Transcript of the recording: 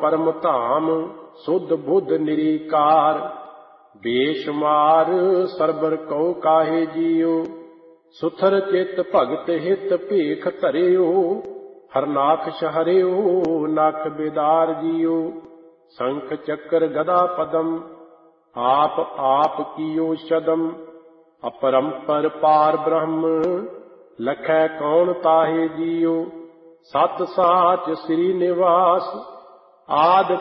ਪਰਮ ਧਾਮ ਸੁਧ ਬੁੱਧ ਨਿਰੀਕਾਰ। ਬੇਸ਼ੁਮਾਰ ਸਰਬਰ ਕਉ ਕਾਹੇ ਜੀਉ ਸੁਥਰ ਚਿਤ ਭਗਤ ਹਿਤ ਭੇਖ ਧਰਿਓ। ਹਰਨਾਖਸ਼ ਹਰਿਓ ਨਖ ਬਿਦਾਰ ਜੀਉ ਸ਼ੰਖ ਚੱਕਰ ਗਦਾ ਪਦਮ ਆਪ ਆਪ ਕੀਓ ਸ਼ਦਮ। ਅਪਰੰਪਰ ਪਾਰ ਬ੍ਰਹਮ ਲਖੈ ਕੌਣ ਤਾਹੇ ਜੀਉ। ਸਤ ਸਾਚ ਸ੍ਰੀ ਨਿਵਾਸ ਆਦਿ